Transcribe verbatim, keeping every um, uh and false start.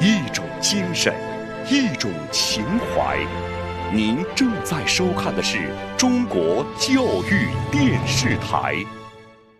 一种精神，一种情怀。您正在收看的是中国教育电视台。